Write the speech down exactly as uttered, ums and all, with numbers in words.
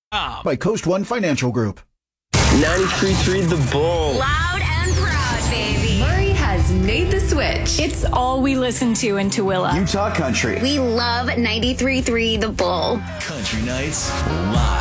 By Coast One Financial Group. ninety-three point three The Bull. Loud and proud, baby. Murray has made the switch. It's all we listen to in Tooele. Utah Country. We love ninety-three point three The Bull. Country Nights Live.